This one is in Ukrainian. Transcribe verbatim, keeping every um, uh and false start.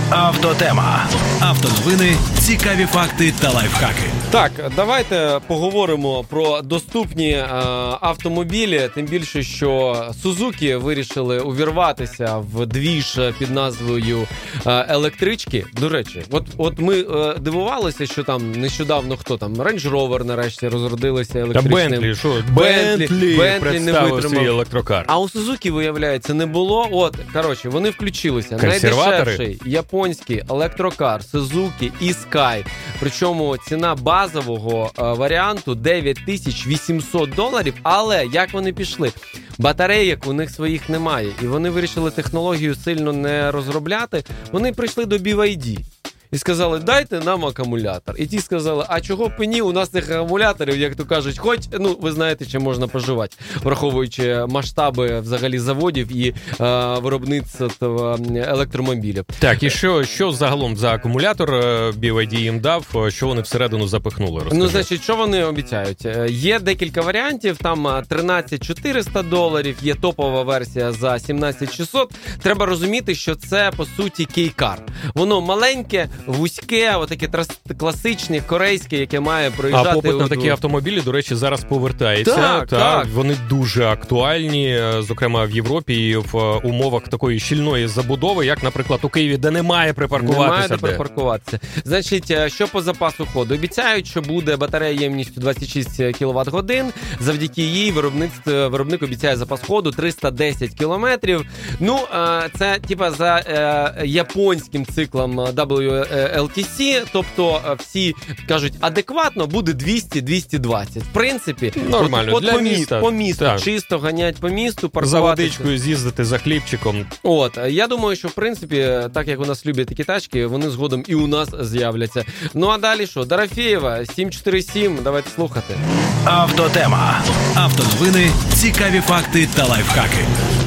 Автотема. Автоновини, цікаві факти та лайфхаки. Так, давайте поговоримо про доступні е, автомобілі, тим більше, що Suzuki вирішили увірватися в двіж під назвою е, електрички. До речі, от, от ми е, дивувалися, що там нещодавно хто там, Range Rover нарешті розродилися електричним. Та Bentley, що? Bentley, Bentley, Bentley представив свій електрокар. А у Suzuki, виявляється, не було. От, коротше, вони включилися. Консерватори? Найдешевший японський електрокар Suzuki e-Sky. Причому ціна базового е, варіанту дев'ять тисяч вісімсот доларів. Але як вони пішли? Батарейок у них своїх немає. І вони вирішили технологію сильно не розробляти. Вони прийшли до бі вай ді. І сказали, дайте нам акумулятор. І ті сказали, а чого б мені, у нас цих акумуляторів, як то кажуть, хоч, ну, ви знаєте, чим можна поживати, враховуючи масштаби взагалі заводів і е, виробництва електромобілів. Так, і що, що загалом за акумулятор бі вай ді їм дав, що вони всередину запихнули? Розкажи. Ну, значить, що вони обіцяють? Є декілька варіантів, там тринадцять тисяч чотириста доларів, є топова версія за сімнадцять тисяч шістсот. Треба розуміти, що це, по суті, кейкар. Воно маленьке, вузьке, отаке трас- класичне, корейське, яке має проїжджати... А попит на у... такі автомобілі, до речі, зараз повертається. Так, та, так. Вони дуже актуальні, зокрема в Європі і в умовах такої щільної забудови, як, наприклад, у Києві, де немає припаркуватися. Немає де де. припаркуватися. Значить, що по запасу ходу? Обіцяють, що буде батарея ємністю двадцять шість кіловат-годин. Завдяки їй виробник обіцяє запас ходу триста десять кілометрів. Ну, це, типа, за японським циклом дабл ю ел ті сі, тобто всі кажуть, адекватно буде двісті - двісті двадцять. В принципі, нормально, от, от для по, міста. по місту, Так. чисто ганять по місту, За паркуватися. водичкою з'їздити, за хлібчиком. От, я думаю, що, в принципі, так як у нас люблять такі тачки, вони згодом і у нас з'являться. Ну, а далі що? Дорофєєва, сім чотири сім, давайте слухати. Автотема. Автоновини, цікаві факти та лайфхаки.